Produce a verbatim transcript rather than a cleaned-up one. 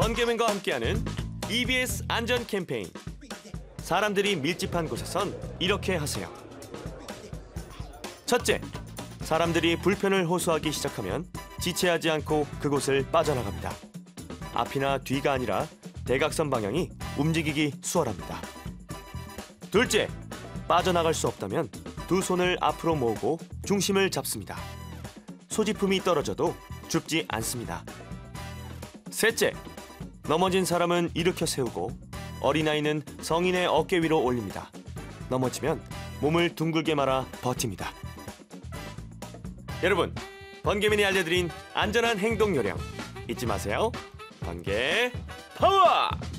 번개맨과 함께하는 이비에스 안전 캠페인. 사람들이 밀집한 곳에선 이렇게 하세요. 첫째, 사람들이 불편을 호소하기 시작하면 지체하지 않고 그곳을 빠져나갑니다. 앞이나 뒤가 아니라 대각선 방향이 움직이기 수월합니다. 둘째, 빠져나갈 수 없다면 두 손을 앞으로 모으고 중심을 잡습니다. 소지품이 떨어져도 줍지 않습니다. 셋째, 넘어진 사람은 일으켜 세우고 어린아이는 성인의 어깨 위로 올립니다. 넘어지면 몸을 둥글게 말아 버팁니다. 여러분, 번개맨이 알려드린 안전한 행동 요령 잊지 마세요. 번개 파워!